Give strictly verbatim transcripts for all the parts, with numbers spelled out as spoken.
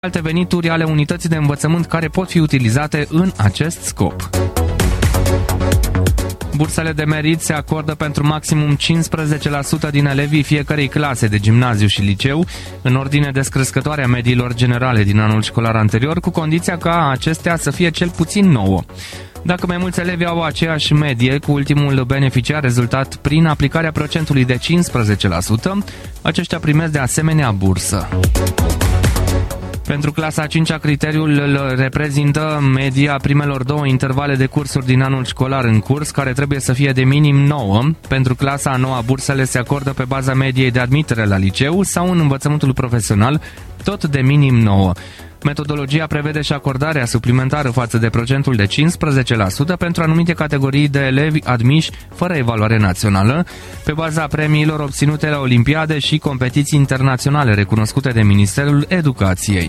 alte venituri ale unității de învățământ care pot fi utilizate în acest scop. Bursele de merit se acordă pentru maximum cincisprezece la sută din elevii fiecărei clase de gimnaziu și liceu, în ordine descrescătoare a mediilor generale din anul școlar anterior, cu condiția ca acestea să fie cel puțin nouă. Dacă mai mulți elevi au aceeași medie cu ultimul beneficiar rezultat prin aplicarea procentului de cincisprezece la sută, aceștia primesc de asemenea bursă. Pentru clasa a cincea, criteriul îl reprezintă media primelor două intervale de cursuri din anul școlar în curs, care trebuie să fie de minim nouă. Pentru clasa a noua, bursele se acordă pe baza mediei de admitere la liceu sau în învățământul profesional, tot de minim nouă. Metodologia prevede și acordarea suplimentară față de procentul de cincisprezece la sută pentru anumite categorii de elevi admiși fără evaluare națională, pe baza premiilor obținute la olimpiade și competiții internaționale recunoscute de Ministerul Educației.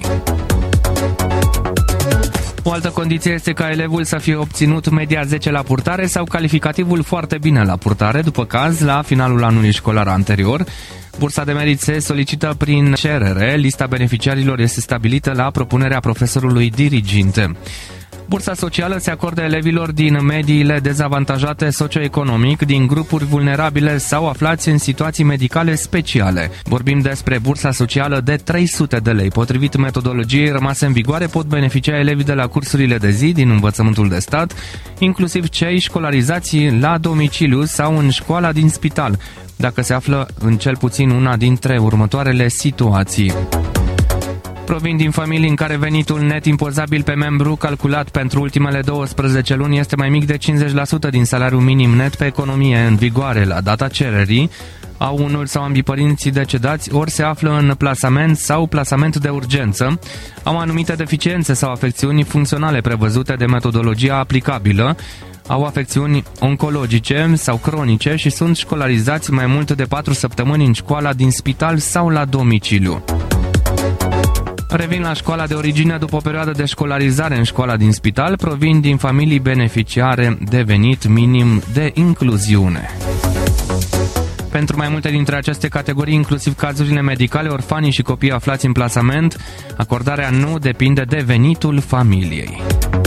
O altă condiție este ca elevul să fie obținut media zece la purtare sau calificativul foarte bine la purtare, după caz, la finalul anului școlar anterior. Bursa de merit se solicită prin cerere, lista beneficiarilor este stabilită la propunerea profesorului diriginte. Bursa socială se acordă elevilor din mediile dezavantajate socioeconomic, din grupuri vulnerabile sau aflați în situații medicale speciale. Vorbim despre bursa socială de trei sute de lei. Potrivit metodologiei rămase în vigoare, pot beneficia elevii de la cursurile de zi din învățământul de stat, inclusiv cei școlarizați la domiciliu sau în școala din spital, dacă se află în cel puțin una dintre următoarele situații. Provin din familii în care venitul net impozabil pe membru calculat pentru ultimele douăsprezece luni este mai mic de cincizeci la sută din salariul minim net pe economie în vigoare la data cererii, au unul sau ambii părinții decedați, ori se află în plasament sau plasament de urgență, au anumite deficiențe sau afecțiuni funcționale prevăzute de metodologia aplicabilă, au afecțiuni oncologice sau cronice și sunt școlarizați mai mult de patru săptămâni în școala din spital sau la domiciliu. Revin la școala de origine după o perioadă de școlarizare în școala din spital, provin din familii beneficiare de venit minim de incluziune. Pentru mai multe dintre aceste categorii, inclusiv cazurile medicale, orfanii și copiii aflați în plasament, acordarea nu depinde de venitul familiei.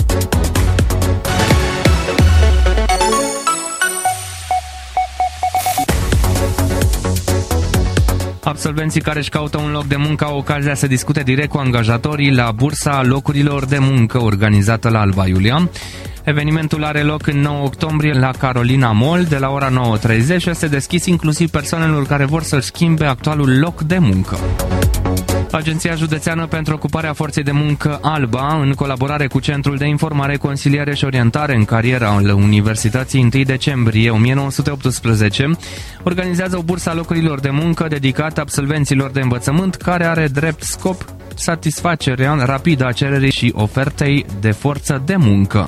Absolvenții care își caută un loc de muncă au ocazia să discute direct cu angajatorii la bursa locurilor de muncă organizată la Alba Iulia. Evenimentul are loc în nouă octombrie la Carolina Mall de la ora nouă treizeci și este deschis inclusiv persoanelor care vor să-și schimbe actualul loc de muncă. Agenția Județeană pentru Ocuparea Forței de Muncă Alba, în colaborare cu Centrul de Informare, Consiliere și Orientare în Carieră al Universității întâi decembrie o mie nouă sute optsprezece, organizează o bursă a locurilor de muncă dedicată absolvenților de învățământ, care are drept scop satisfacerea rapidă a cererii și ofertei de forță de muncă.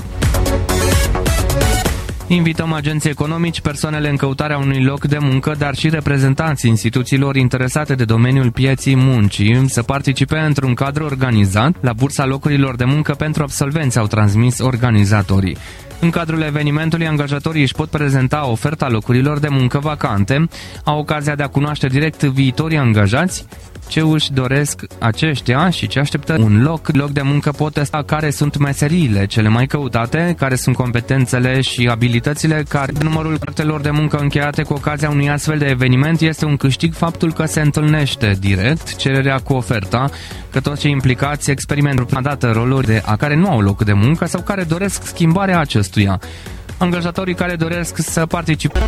Invităm agenții economici, persoanele în căutarea unui loc de muncă, dar și reprezentanții instituțiilor interesate de domeniul pieții muncii să participe într-un cadru organizat la bursa locurilor de muncă pentru absolvenți, au transmis organizatorii. În cadrul evenimentului, angajatorii își pot prezenta oferta locurilor de muncă vacante, au ocazia de a cunoaște direct viitorii angajați, ce își doresc aceștia și ce așteptă un loc, loc de muncă, pot testa care sunt meseriile cele mai căutate, care sunt competențele și abilitățile, care numărul contractelor de muncă încheiate cu ocazia unui astfel de eveniment este un câștig faptul că se întâlnește direct cererea cu oferta, că toți cei implicați experimentă prima dată roluri de a care nu au loc de muncă sau care doresc schimbarea acestuia. Angajatorii care doresc să participe.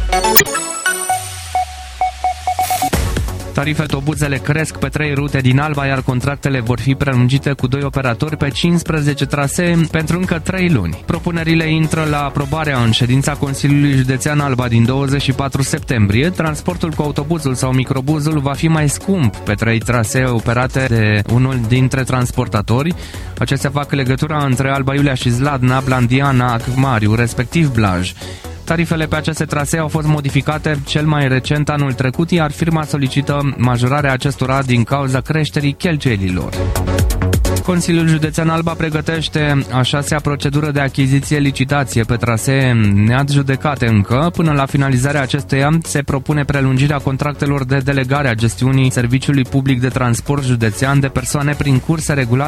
Tarifele autobuzele cresc pe trei rute din Alba, iar contractele vor fi prelungite cu doi operatori pe cincisprezece trasee pentru încă trei luni. Propunerile intră la aprobarea în ședința Consiliului Județean Alba din douăzeci și patru septembrie. Transportul cu autobuzul sau microbuzul va fi mai scump pe trei trasee operate de unul dintre transportatori. Acestea fac legătura între Alba Iulia și Zladna, Blandiana, Acmariu, respectiv Blaj. Tarifele pe aceste trasee au fost modificate cel mai recent anul trecut, iar firma solicită majorarea acestora din cauza creșterii cheltuielilor. Consiliul Județean Alba pregătește a șasea procedură de achiziție-licitație pe trasee neadjudecate încă. Până la finalizarea acesteia se propune prelungirea contractelor de delegare a gestiunii Serviciului Public de Transport Județean de persoane prin curse regulate